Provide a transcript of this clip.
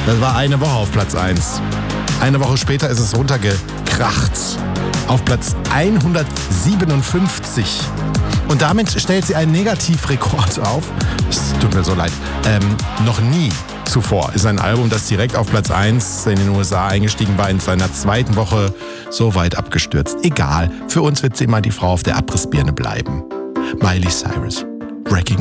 Das war eine Woche auf Platz 1. Eine Woche später ist es runtergekracht auf Platz 157. Und damit stellt sie einen Negativrekord auf. Es tut mir so leid. Noch nie zuvor ist ein Album, das direkt auf Platz 1 in den USA eingestiegen war, in seiner zweiten Woche so weit abgestürzt. Egal, für uns wird sie immer die Frau auf der Abrissbirne bleiben. Miley Cyrus, Breaking